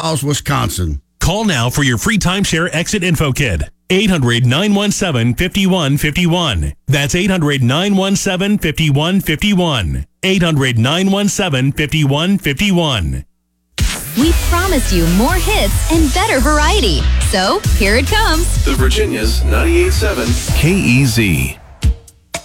Falls, Wisconsin. Call now for your free timeshare exit info kit. 800-917-5151. That's 800-917-5151. 800-917-5151. We promised you more hits and better variety. So, here it comes. The Virginia's 98.7 KEZ.